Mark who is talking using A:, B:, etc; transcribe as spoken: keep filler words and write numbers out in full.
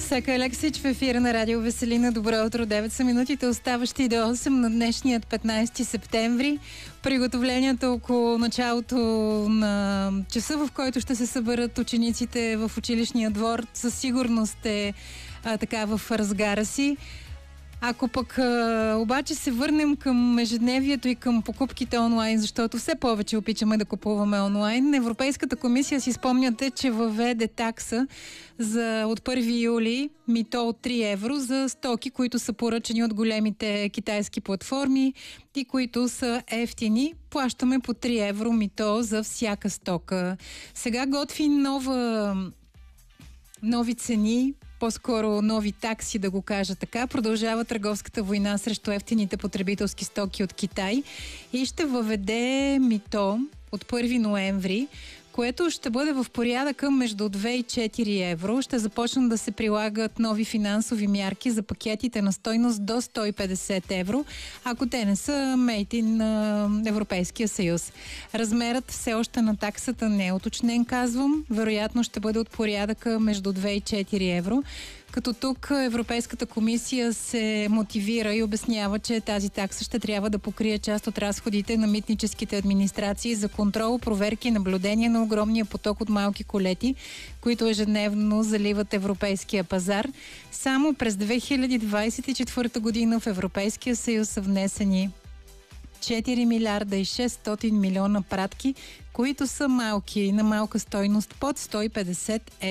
A: Сека Алексич в ефира на Радио Веселина. Добро утро, девет са минутите, оставащи до осем на днешният петнайсети септември. Приготовленията около началото на часа, в който ще се съберат учениците в училищния двор, със сигурност е а, така в разгара си. Ако пък а, обаче се върнем към ежедневието и към покупките онлайн, защото все повече обичаме да купуваме онлайн, Европейската комисия, си спомняте, че въведе такса за от първи юли мито от три евро за стоки, които са поръчани от големите китайски платформи и които са ефтини. Плащаме по три евро мито за всяка стока. Сега готви нова, нови цени, по-скоро нови такси, да го кажа така. Продължава търговската война срещу евтините потребителски стоки от Китай и ще въведе мито от първи ноември, което ще бъде в порядъка между две и четири евро. Ще започнат да се прилагат нови финансови мярки за пакетите на стойност до сто и петдесет евро, ако те не са made in Европейския съюз. Размерът все още на таксата не е уточнен, казвам. Вероятно ще бъде от порядъка между две и четири евро. Като тук Европейската комисия се мотивира и обяснява, че тази такса ще трябва да покрие част от разходите на митническите администрации за контрол, проверки и наблюдение на огромния поток от малки колети, които ежедневно заливат европейския пазар. Само през две хиляди двайсет и четвърта година в Европейския съюз са внесени четири милиарда и шестстотин милиона пратки, които са малки, на малка стойност под сто и петдесет евро.